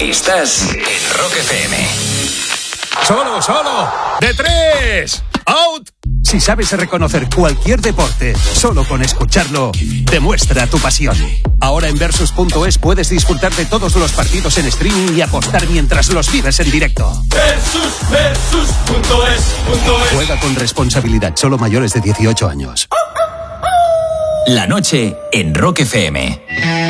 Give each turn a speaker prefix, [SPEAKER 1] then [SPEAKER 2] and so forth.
[SPEAKER 1] Estás en Rock FM.
[SPEAKER 2] ¡Solo! ¡De tres! ¡Out! Si sabes reconocer cualquier deporte, solo con escucharlo, demuestra tu pasión. Ahora en Versus.es puedes disfrutar de todos los partidos en streaming y apostar mientras los vives en directo.
[SPEAKER 3] Versus.es.
[SPEAKER 2] Juega con responsabilidad, solo mayores de 18 años.
[SPEAKER 1] La noche en Rock FM.